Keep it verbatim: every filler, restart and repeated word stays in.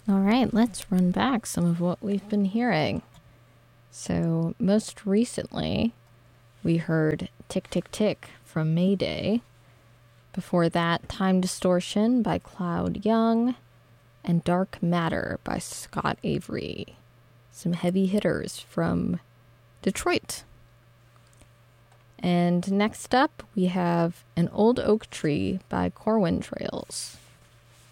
All right, let's run back some of what we've been hearing. So, most recently, we heard Tick, Tick, Tick from Mayday. Before that, Time Distortion by Cloud Young and Dark Matter by Scott Avery. Some heavy hitters from Detroit. And next up, we have An Old Oak Tree by Corwin Trails.